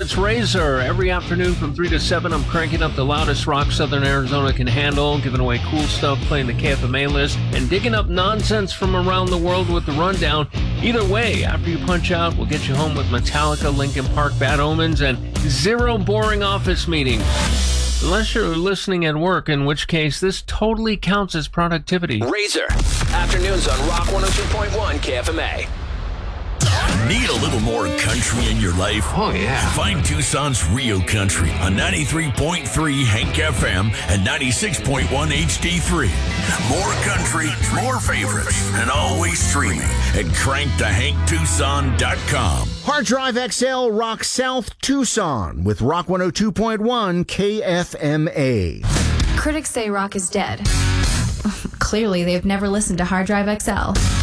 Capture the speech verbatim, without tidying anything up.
It's Razor. Every afternoon from three to seven, I'm cranking up the loudest rock Southern Arizona can handle, giving away cool stuff, playing the K F M A list, and digging up nonsense from around the world with the rundown. Either way, after you punch out, we'll get you home with Metallica, Linkin Park, Bad Omens, and zero boring office meetings. Unless you're listening at work, in which case this totally counts as productivity. Razor. Afternoons on Rock one oh two point one K F M A. Need a little more country in your life? Oh, yeah. Find Tucson's Real Country on ninety-three point three Hank F M and ninety-six point one H D three. More country, more favorites, and always streaming at crank to hank tucson dot com. Hard Drive X L Rock South Tucson with Rock one oh two point one K F M A. Critics say rock is dead. Clearly, they've never listened to Hard Drive X L.